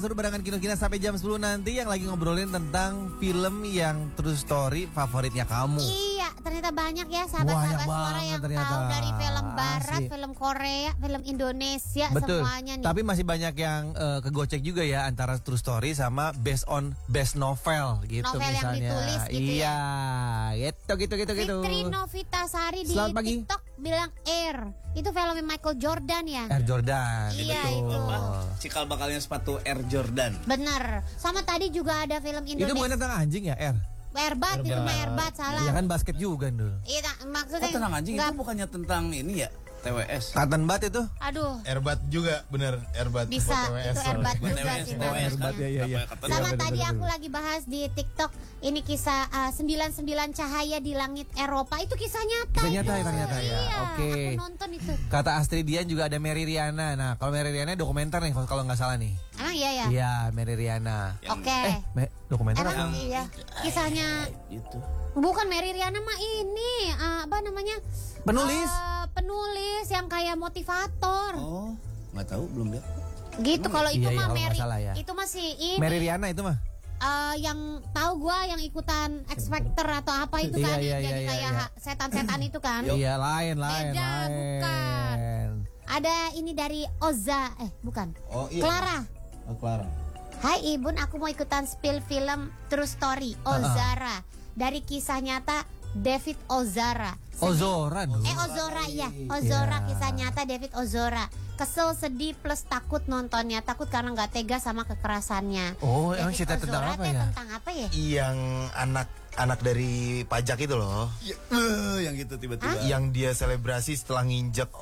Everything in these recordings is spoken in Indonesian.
Suruh barengan Kino-Kina sampai jam 10 nanti yang lagi ngobrolin tentang film yang true story favoritnya kamu. Iya, ternyata banyak ya sahabat-sahabat suara yang ternyata. Tahu dari film barat, Asik. film Korea, film Indonesia, Betul. semuanya nih. Tapi masih banyak yang kegocek juga ya antara true story sama based on best novel gitu Novel yang misalnya. ditulis gitu iya, gitu. Fitri Novitasari di Selamat pagi. TikTok bilang Air. Itu filmnya Michael Jordan ya. Air Jordan. Iya, betul. itu. Cikal bakalnya sepatu Air Jordan. Bener. Sama tadi juga ada film Itu bukan Indonesia. tentang anjing ya, Air? Airbat, itu mah Airbat salah. Ya kan basket juga dulu. Iya, maksudnya. Oh tenang anjing nggak- itu bukannya tentang ini ya TWS. Cotton Bud itu? Aduh, Airbat juga bener Airbat bisa buat itu TWS. Airbat Buat juga TWS, sih. TWS, bagusnya. Iya, iya. Sama Iya, tadi bener-bener. aku lagi bahas di TikTok ini kisah 99 cahaya di langit Eropa, itu kisah nyata. Kisah nyata itu. ya ternyata ya. Iya, Oke. aku nonton itu. Kata Astrid Dian juga ada Mary Riana. Nah, kalau Mary Riana dokumenter nih kalau nggak salah nih. Emang iya ya? Iya, Mary Riana. Oke. Dokumenter apa? Emang iya. Kisahnya Itu. bukan Mary Riana mah ini apa namanya? Penulis? Penulis yang kayak motivator. Oh, nggak tahu belum lihat. Gitu kalau itu Iya, iya, mah kalau nggak Mary. salah ya. Itu masih ini. Mary Riana itu mah. Yang tahu gua yang ikutan X Factor atau apa itu Iya, kan iya, yang jadi iya, kayak iya. setan-setan itu kan. Iya, lain. Beda, bukan. Ada ini dari Oza, bukan. Oh iya. Clara. Oh, Clara. Hai Ibun, aku mau ikutan spill film True Story Ozara dari kisah nyata David Ozara. Ozora dulu. Ozora ya, Ozora Iya. kisah nyata David Ozora. Kesel, sedih plus takut nontonnya, takut karena nggak tega sama kekerasannya. Oh, emang David cerita tentang Ozora apa teh ya? Tentang apa ya? Yang anak dari pajak itu loh. Ya, yang gitu tiba-tiba. Yang dia selebrasi setelah nginjek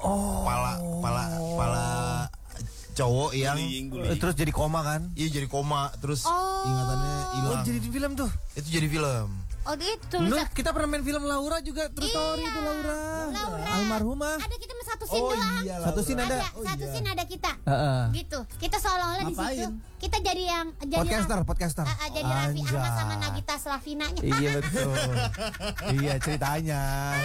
pala cowok yang Bullying. Terus jadi koma kan? iya jadi koma terus Oh. ingatannya hilang. Oh, jadi di film tuh. Itu jadi film. Oh itu Dulu kita pernah main film Laura juga, True Story itu Laura. Almarhumah. Ada kita mah satu scene doang. Satu scene ada. Satu scene ada kita. Heeh. Gitu. Kita seolah-olah di situ. Ngapain? Kita jadi yang Podcaster. jadi Raffi Ahmad sama Nagita Slavinanya. Iya betul. Iya ceritanya.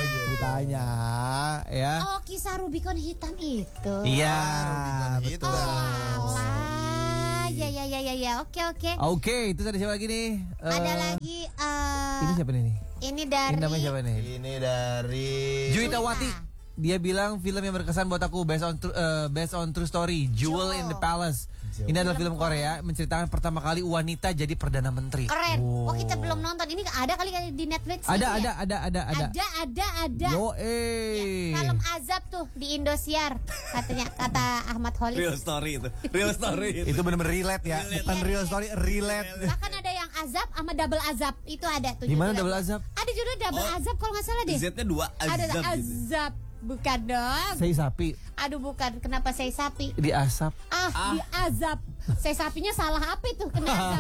Ya. Oh, kisah Rubicon hitam itu. Iya, Itu. betul. Alah, ya. Oke. Oke, itu ada siapa lagi nih? Ada lagi Ini siapa nih? ini dari Ini namanya siapa nih? Ini dari Juwita Wati. Dia bilang film yang berkesan buat aku based on true story, Jewel in the Palace. Ini adalah film Korea menceritakan pertama kali wanita jadi perdana menteri. keren. Wow. Oh, kita belum nonton. Ini ada kali di Netflix. Ada. gitu ya? Ada. Yo, Film Azab tuh di Indosiar kata Ahmad Holis. Real story itu. Real story itu. Itu benar-benar relate ya, bukan real story, relate. Bahkan ada yang Azab sama Double Azab. Itu ada tuh. Gimana judulnya. double azab? Ada judul Double Azab kalau nggak salah deh. Z-nya 2 Ada azab gitu. Azab. Bukan dong. Saya sapi Aduh bukan. Kenapa saya sapi? di asap. Di azab. Saya sapinya salah apa itu? Kena azab.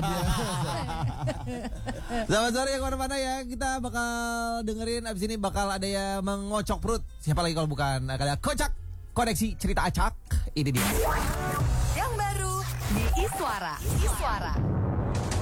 Selamat sore yang mana-mana ya. Kita bakal dengerin abis ini bakal ada yang mengocok perut. Siapa lagi kalau bukan ada kocak koneksi cerita acak. Ini dia. Yang baru di Iswara.